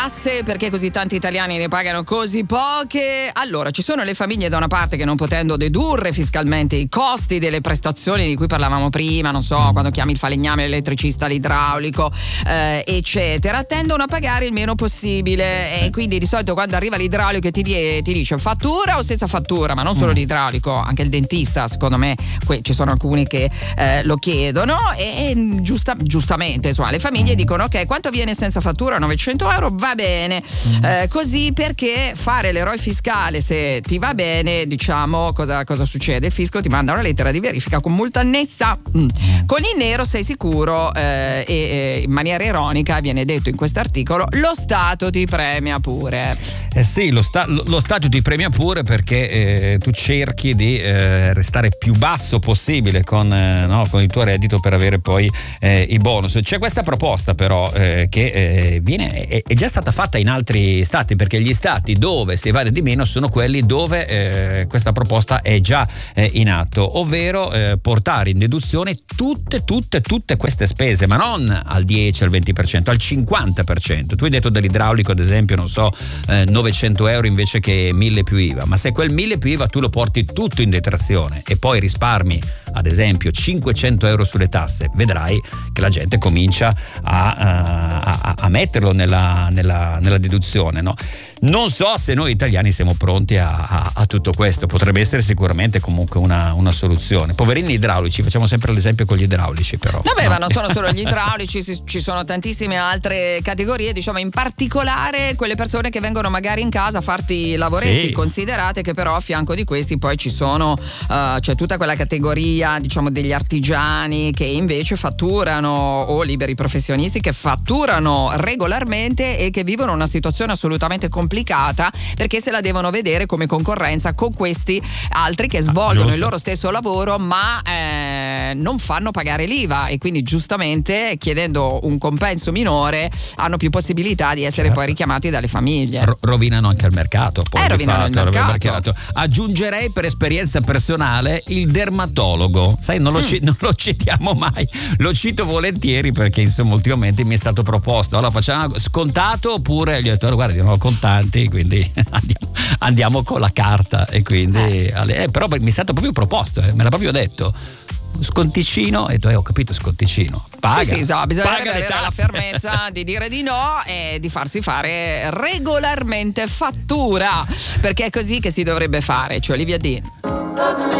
tasse, perché così tanti italiani ne pagano così poche? Allora, ci sono le famiglie da una parte che non potendo dedurre fiscalmente i costi delle prestazioni di cui parlavamo prima, non so, quando chiami il falegname, l'elettricista, l'idraulico, eccetera, tendono a pagare il meno possibile, e quindi di solito quando arriva l'idraulico e ti dice fattura o senza fattura, ma non solo l'idraulico, anche il dentista, secondo me ci sono alcuni che lo chiedono, e giustamente insomma, le famiglie dicono ok, quanto viene senza fattura? 900 euro, va bene, così, perché fare l'eroe fiscale, se ti va bene, diciamo cosa succede? Il fisco ti manda una lettera di verifica con multa annessa, con il nero sei sicuro, e in maniera ironica viene detto in questo articolo lo Stato ti premia pure. Sì, lo Stato ti premia pure perché tu cerchi di restare più basso possibile con il tuo reddito per avere poi i bonus. C'è questa proposta però che è già stata fatta in altri stati, perché gli stati dove si evade di meno sono quelli dove questa proposta è già in atto, ovvero portare in deduzione tutte queste spese, ma non al 10, al 20%, al 50%. Tu hai detto dell'idraulico, ad esempio, non so, 900 euro invece che 1000 più IVA, ma se quel 1000 più IVA tu lo porti tutto in detrazione e poi risparmi ad esempio 500 euro sulle tasse, vedrai che la gente comincia a metterlo nella deduzione, no? Non so se noi italiani siamo pronti a tutto questo. Potrebbe essere sicuramente comunque una soluzione. Poverini idraulici, facciamo sempre l'esempio con gli idraulici, però. Vabbè, ma non sono solo gli idraulici, ci sono tantissime altre categorie, diciamo, in particolare quelle persone che vengono magari in casa a farti lavoretti. Sì. Considerate che però a fianco di questi poi ci sono c'è tutta quella categoria, diciamo, degli artigiani che invece fatturano, o liberi professionisti che fatturano regolarmente e che vivono una situazione assolutamente complicata, perché se la devono vedere come concorrenza con questi altri che svolgono il loro stesso lavoro ma non fanno pagare l'IVA, e quindi giustamente chiedendo un compenso minore hanno più possibilità di essere poi richiamati dalle famiglie. Rovinano anche il mercato, poi rovinano il mercato. Aggiungerei per esperienza personale il dermatologo, sai, non lo citiamo mai, lo cito volentieri perché insomma ultimamente mi è stato proposto, allora facciamo scontato oppure gli ho detto guarda, non ho contanti, quindi andiamo con la carta, e quindi però mi è stato proprio proposto, me l'ha proprio detto, sconticino, e ho capito, sconticino, paga, sì, bisognerebbe avere tasse. La fermezza di dire di no e di farsi fare regolarmente fattura, perché è così che si dovrebbe fare, cioè Olivia D.